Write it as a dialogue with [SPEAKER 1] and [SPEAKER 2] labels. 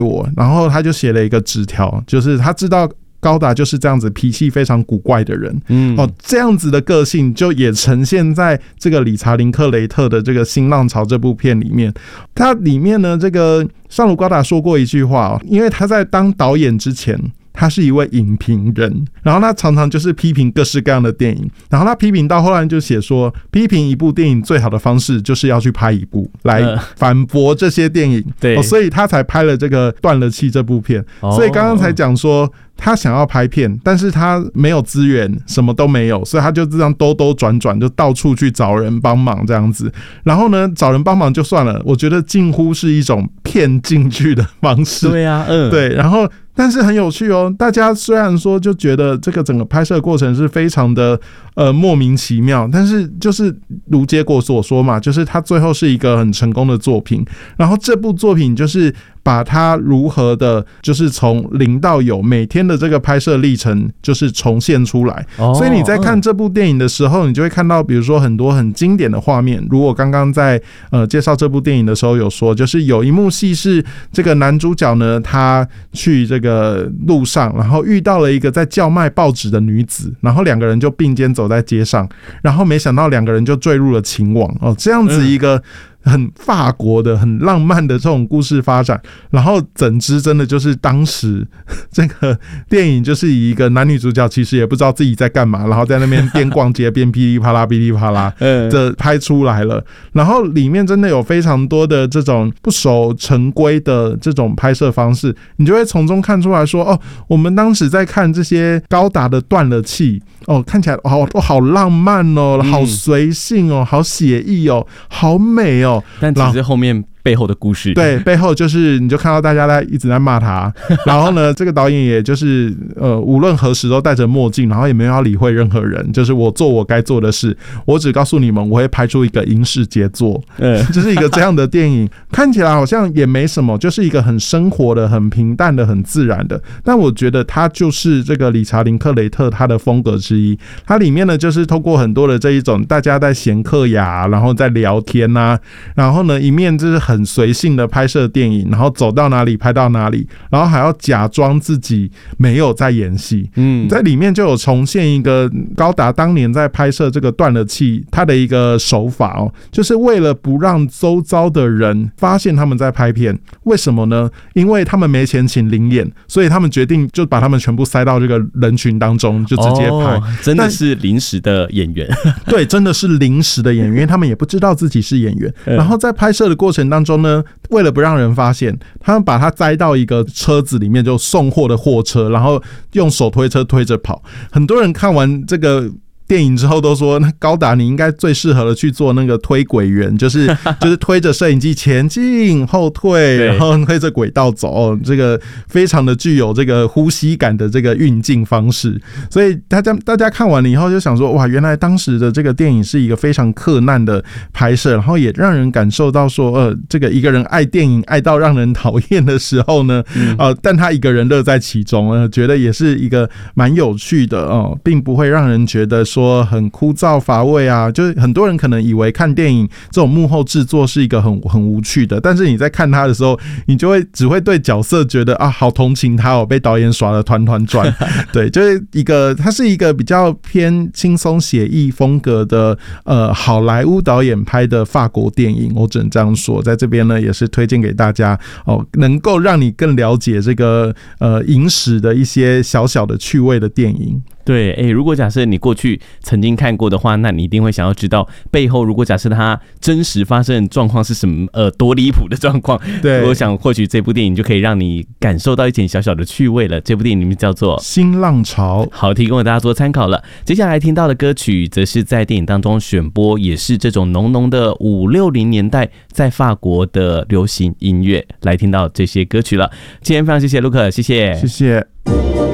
[SPEAKER 1] 我，然后他就写了一个纸条，就是他知道高达就是这样子脾气非常古怪的人，这样子的个性就也呈现在这个理查林克雷特的这个新浪潮这部片里面。他里面呢，这个上鲁高达说过一句话，因为他在当导演之前他是一位影评人，然后他常常就是批评各式各样的电影，然后他批评到后来就写说，批评一部电影最好的方式就是要去拍一部来反驳这些电影，
[SPEAKER 2] 对，
[SPEAKER 1] 所以他才拍了这个断了气这部片。所以刚刚才讲说他想要拍片，但是他没有资源，什么都没有，所以他就这样兜兜转转，就到处去找人帮忙这样子。然后呢，找人帮忙就算了，我觉得近乎是一种骗进去的方式。
[SPEAKER 2] 对啊，
[SPEAKER 1] 对，然后但是很有趣哦。大家虽然说就觉得这个整个拍摄过程是非常的莫名其妙，但是就是如结果所说嘛，就是它最后是一个很成功的作品。然后这部作品就是把它如何的，就是从零到有，每天的这个拍摄历程就是重现出来。所以你在看这部电影的时候，你就会看到，比如说很多很经典的画面。如果刚刚在介绍这部电影的时候有说，就是有一幕戏是这个男主角呢，他去这个路上，然后遇到了一个在叫卖报纸的女子，然后两个人就并肩走在街上，然后没想到两个人就坠入了情网这样子一个很法国的很浪漫的这种故事发展。然后整支真的就是当时这个电影就是以一个男女主角其实也不知道自己在干嘛，然后在那边边逛街边噼里啪啦噼里啪啦的拍出来了。然后里面真的有非常多的这种不守成规的这种拍摄方式，你就会从中看出来说，我们当时在看这些高达的断了气看起来好浪漫好随性好写意好美
[SPEAKER 2] 但其实后面背后的故事，
[SPEAKER 1] 对，背后就是你就看到大家一直在骂他，然后呢，这个导演也就是无论何时都戴着墨镜，然后也没有要理会任何人，就是我做我该做的事，我只告诉你们我会拍出一个影视杰作，就是一个这样的电影，看起来好像也没什么，就是一个很生活的、很平淡的、很自然的，但我觉得它就是这个理查林克雷特他的风格之一。它里面呢，就是透过很多的这一种大家在闲嗑呀，然后在聊天啊，然后呢，一面就是很随性的拍摄电影，然后走到哪里拍到哪里，然后还要假装自己没有在演戏。在里面就有重现一个高达当年在拍摄这个断了气他的一个手法就是为了不让周遭的人发现他们在拍片。为什么呢？因为他们没钱请临演，所以他们决定就把他们全部塞到这个人群当中，就直接拍。
[SPEAKER 2] 真的是临时的演员。
[SPEAKER 1] 对，真的是临时的演员，他们也不知道自己是演员。然后在拍摄的过程当中呢，为了不让人发现，他们把他栽到一个车子里面，就送货的货车，然后用手推车推着跑。很多人看完这个电影之后都说，那高达你应该最适合的去做那个推轨员，就是推着摄影机前进后退，然后推着轨道走，这个非常的具有这个呼吸感的这个运镜方式。所以大家看完了以后就想说，哇，原来当时的这个电影是一个非常克难的拍摄，然后也让人感受到说，这个一个人爱电影爱到让人讨厌的时候呢，但他一个人乐在其中，觉得也是一个蛮有趣的并不会让人觉得说很枯燥乏味啊。就是很多人可能以为看电影这种幕后制作是一个很无趣的，但是你在看他的时候，你就会只会对角色觉得好同情他被导演耍得团团转。对，就是它是一个比较偏轻松写意风格的好莱坞导演拍的法国电影，我只能这样说。在这边呢，也是推荐给大家能够让你更了解这个影史的一些小小的趣味的电影。
[SPEAKER 2] 对，如果假设你过去曾经看过的话，那你一定会想要知道背后，如果假设它真实发生的状况是什么，多离谱的状况。对，我想或许这部电影就可以让你感受到一点小小的趣味了。这部电影名字叫做《
[SPEAKER 1] 新浪潮》，
[SPEAKER 2] 好，提供给大家做参考了。接下来听到的歌曲，则是在电影当中选播，也是这种浓浓的50、60年代在法国的流行音乐，来听到这些歌曲了。今天非常谢谢 Luke， 谢谢，
[SPEAKER 1] 谢谢。